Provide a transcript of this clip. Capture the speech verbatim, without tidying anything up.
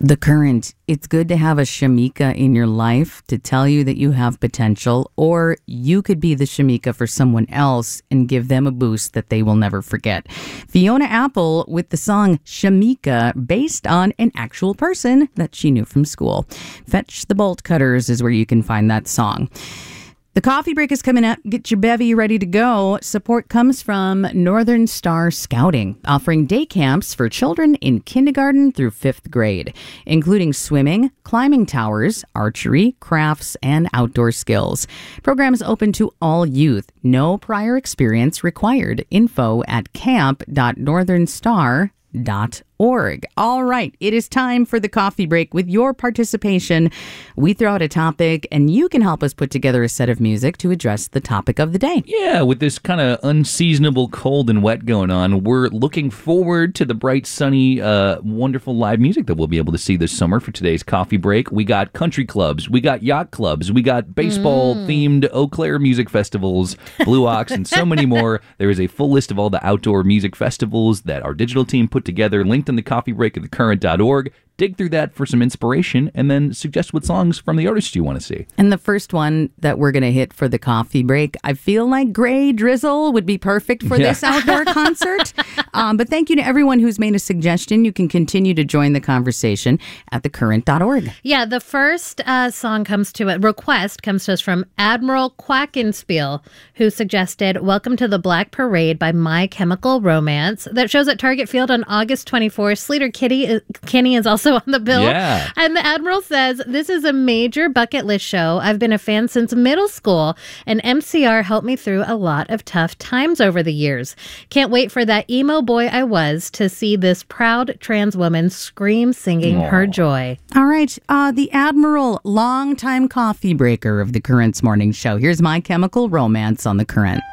The Current. It's good to have a Shamika in your life to tell you that you have potential, or you could be the Shamika for someone else and give them a boost that they will never forget. Fiona Apple with the song Shamika, based on an actual person that she knew from school. Fetch the Bolt Cutters is where you can find that song. The coffee break is coming up. Get your bevy ready to go. Support comes from Northern Star Scouting, offering day camps for children in kindergarten through fifth grade, including swimming, climbing towers, archery, crafts, and outdoor skills. Program is open to all youth. No prior experience required. Info at camp dot northern star dot org. All right, it is time for the coffee break. With your participation, we throw out a topic and you can help us put together a set of music to address the topic of the day. Yeah, with this kind of unseasonable cold and wet going on, we're looking forward to the bright, sunny, uh, wonderful live music that we'll be able to see this summer for today's coffee break. We got country clubs, we got yacht clubs, we got baseball-themed mm. Eau Claire music festivals, Blue Ox, and so many more. There is a full list of all the outdoor music festivals that our digital team put together, linked in the coffee break at the current dot org. Dig through that for some inspiration and then suggest what songs from the artists you want to see. And the first one that we're going to hit for the coffee break, I feel like Gray Drizzle would be perfect for yeah. this outdoor concert. Um, but thank you to everyone who's made a suggestion. You can continue to join the conversation at the current dot org. Yeah, the first uh, song comes to a request comes to us from Admiral Quackenspiel, who suggested Welcome to the Black Parade by My Chemical Romance. That shows at Target Field on August twenty-fourth. Sleater Kitty, Kenny is also on the bill. Yeah. And the Admiral says, this is a major bucket list show. I've been a fan since middle school, and M C R helped me through a lot of tough times over the years. Can't wait for that emo boy I was to see this proud trans woman scream singing Aww. her joy. All right. Uh, the Admiral, longtime coffee breaker of the Current's morning show. Here's My Chemical Romance on the Current.